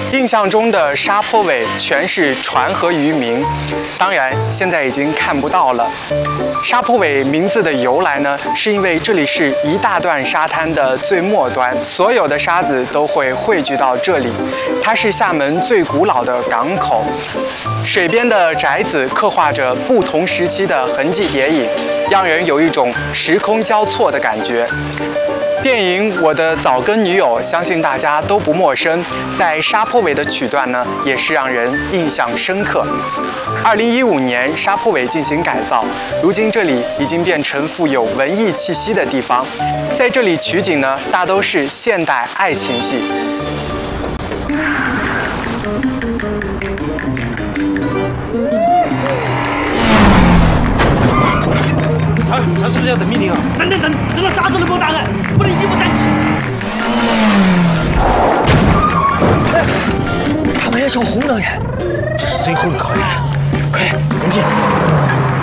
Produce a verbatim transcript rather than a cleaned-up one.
印象中的沙坡尾全是船和渔民，当然现在已经看不到了。沙坡尾名字的由来呢，是因为这里是一大段沙滩的最末端，所有的沙子都会汇聚到这里。它是厦门最古老的港口，水边的宅子刻画着不同时期的痕迹叠影，让人有一种时空交错的感觉。电影《我的早更女友》相信大家都不陌生，在沙坡尾的曲段呢，也是让人印象深刻。二零一五年，沙坡尾进行改造，如今这里已经变成富有文艺气息的地方。在这里取景呢，大都是现代爱情戏。 他他是不是要等命令啊？等等等，等到啥时候能给我答案？不能一不站起。 哎，他们要求红灯耶，这是最后的考验，快跟进！